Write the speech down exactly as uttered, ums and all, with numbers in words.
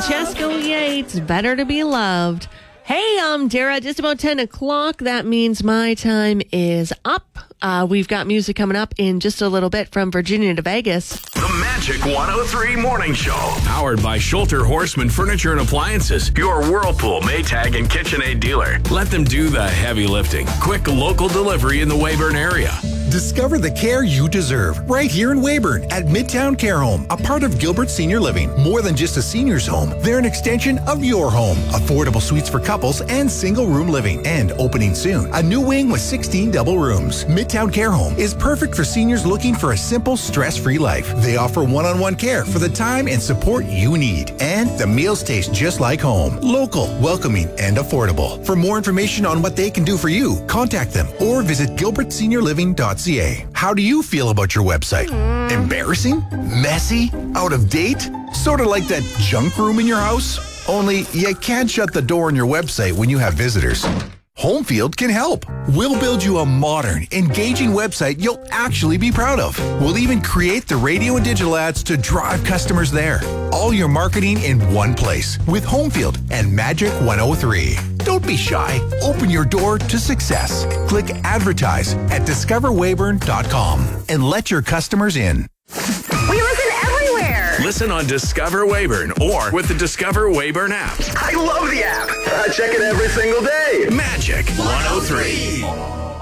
Francesco Yates, Better to Be Loved. Hey, I'm Dara. Just about ten o'clock. That means my time is up. Uh, we've got music coming up in just a little bit from Virginia to Vegas. The Magic one oh three Morning Show. Powered by Schulter Horseman Furniture and Appliances. Your Whirlpool, Maytag, and KitchenAid dealer. Let them do the heavy lifting. Quick local delivery in the Weyburn area. Discover the care you deserve right here in Weyburn at Midtown Care Home, a part of Gilbert Senior Living. More than just a senior's home, they're an extension of your home. Affordable suites for couples and single room living. And opening soon, a new wing with sixteen double rooms. Midtown Care Home is perfect for seniors looking for a simple, stress-free life. They offer one-on-one care for the time and support you need. And the meals taste just like home. Local, welcoming, and affordable. For more information on what they can do for you, contact them or visit gilbert senior living dot c a. How do you feel about your website? Embarrassing? Messy? Out of date? Sort of like that junk room in your house? Only you can't shut the door on your website when you have visitors. Homefield can help. We'll build you a modern, engaging website you'll actually be proud of. We'll even create the radio and digital ads to drive customers there. All your marketing in one place with Homefield and Magic one oh three. Don't be shy. Open your door to success. Click advertise at discover weyburn dot com and let your customers in. We listen everywhere. Listen on Discover Weyburn or with the Discover Weyburn app. I love the app. I check it every single day. Magic one oh three.